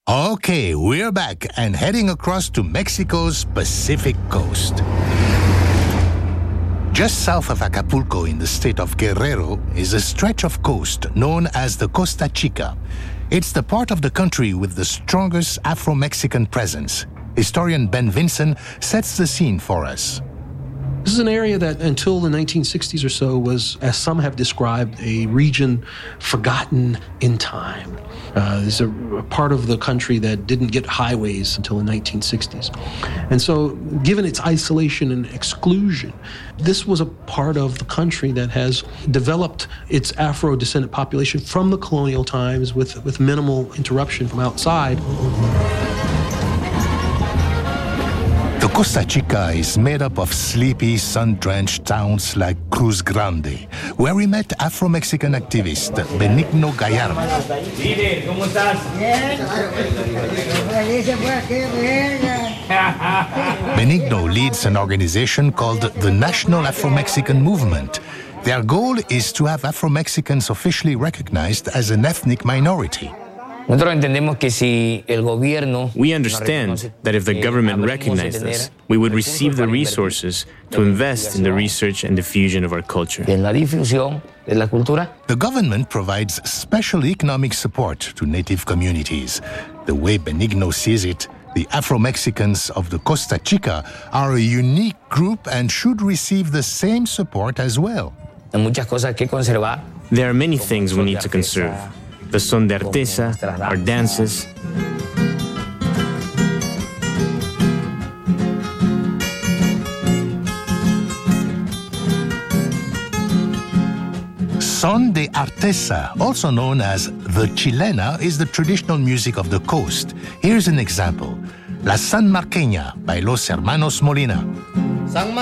Okay, we're back and heading across to Mexico's Pacific coast. Just south of Acapulco in the state of Guerrero is a stretch of coast known as the Costa Chica. It's the part of the country with the strongest Afro-Mexican presence. Historian Ben Vinson sets the scene for us. This is an area that until the 1960s or so was, as some have described, a region forgotten in time. There's a part of the country that didn't get highways until the 1960s. And so, given its isolation and exclusion, this was a part of the country that has developed its Afro-descendant population from the colonial times with minimal interruption from outside. The Costa Chica is made up of sleepy, sun-drenched towns like Cruz Grande, where we met Afro-Mexican activist Benigno Gallardo. Benigno leads an organization called the National Afro-Mexican Movement. Their goal is to have Afro-Mexicans officially recognized as an ethnic minority. We understand that if the government recognized us, we would receive the resources to invest in the research and diffusion of our culture. The government provides special economic support to native communities. The way Benigno sees it, the Afro-Mexicans of the Costa Chica are a unique group and should receive the same support as well. There are many things we need to conserve. The son de artesa, our dances. Son de artesa, also known as the chilena, is the traditional music of the coast. Here's an example. La San Marqueña by Los Hermanos Molina.